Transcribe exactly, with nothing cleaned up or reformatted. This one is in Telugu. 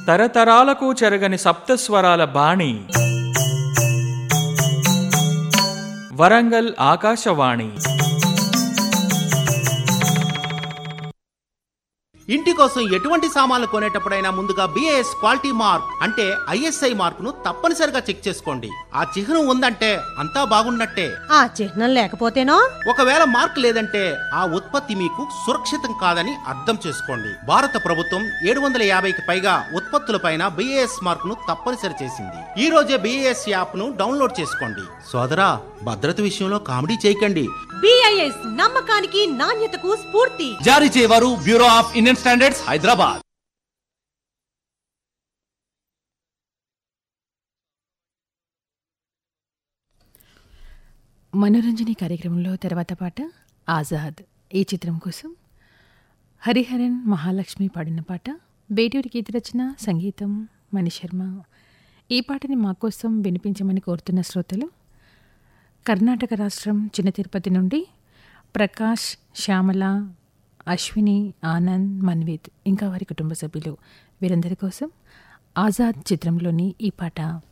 తరతరాలకు చెరగని సప్తస్వరాల బాణి వరంగల్ ఆకాశవాణి. ఇంటి కోసం ఎటువంటి సామాన్లు కొనేటప్పుడైనా ముందుగా బిఏఎస్ క్వాలిటీ మార్క్ అంటే ఐఎస్ఐ మార్క్ ను తప్పనిసరిగా చెక్ చేసుకోండి. ఆ చిహ్నం ఉందంటే అంతా బాగున్నట్టే. ఆ చిహ్నం లేకపోతేనో? ఒకవేళ మార్క్ లేదంటే ఆ ఉత్పత్తి మీకు సురక్షితం కాదని అర్థం చేసుకోండి. భారత ప్రభుత్వం ఏడు వందల యాభైకి పైగా ఉత్పత్తులపైన బిఏఎస్ మార్క్ ను తప్పనిసరి చేసింది. ఈ రోజే బిఏఎస్ యాప్ ను డౌన్లోడ్ చేసుకోండి. సోదరా, భద్రత విషయంలో కామెడీ చేయకండి. బిఐఎస్ నమ్మకానికి నాణ్యతకు స్ఫూర్తి. జారీ చేయవారు bureau of Indian standards, Hyderabad. మనోరంజని కార్యక్రమంలో తర్వాత పాట ఆజాద్. ఈ చిత్రం కోసం హరిహరన్ మహాలక్ష్మి పాడిన పాట. బేటూరి గీత రచన, సంగీతం మణిశర్మ. ఈ పాటని మా కోసం వినిపించమని కోరుతున్న శ్రోతలు కర్ణాటక రాష్ట్రం చిన్న తిరుపతి నుండి ప్రకాష్, శ్యామల, అశ్విని, ఆనంద్, మన్విత్ ఇంకా వారి కుటుంబ సభ్యులు. వీరందరి కోసం ఆజాద్ చిత్రంలోని ఈ పాట.